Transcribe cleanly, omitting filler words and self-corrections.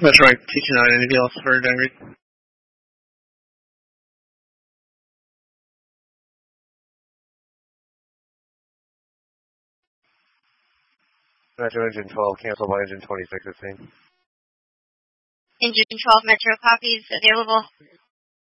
That's right. Teaching on anything else for Henry? Metro Engine 12, cancel by Engine 2615. Engine 12 Metro copies available.